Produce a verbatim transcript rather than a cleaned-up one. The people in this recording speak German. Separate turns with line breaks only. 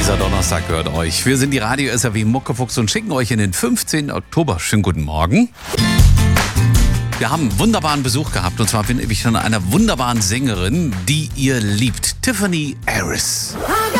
Dieser Donnerstag gehört euch. Wir sind die Radio S R W Muckefuchs und schicken euch in den fünfzehnten Oktober. Schönen guten Morgen. Wir haben einen wunderbaren Besuch gehabt und zwar bin ich von einer wunderbaren Sängerin, die ihr liebt. Tiffany Harris.